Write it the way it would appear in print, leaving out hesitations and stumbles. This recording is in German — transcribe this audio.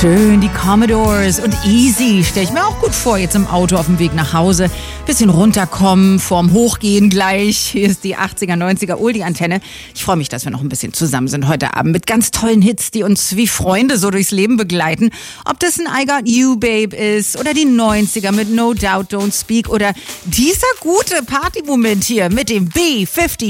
Schön, die Commodores und Easy stelle ich mir auch gut vor, jetzt im Auto auf dem Weg nach Hause. Bisschen runterkommen, vorm Hochgehen gleich. Hier ist die 80er, 90er Oldie-Antenne. Ich freue mich, dass wir noch ein bisschen zusammen sind heute Abend mit ganz tollen Hits, die uns wie Freunde so durchs Leben begleiten. Ob das ein I Got You Babe ist oder die 90er mit No Doubt Don't Speak oder dieser gute Partymoment hier mit dem B-52